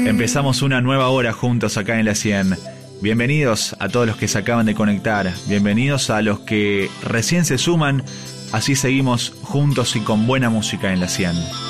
Empezamos una nueva hora juntos acá en La 100. Bienvenidos a todos los que se acaban de conectar. Bienvenidos a los que recién se suman. Así seguimos juntos y con buena música en La 100.